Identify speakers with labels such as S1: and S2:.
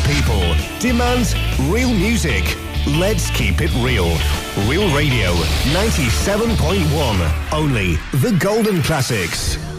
S1: people, demands real music. Let's keep it real. Real Radio 97.1. Only the golden classics.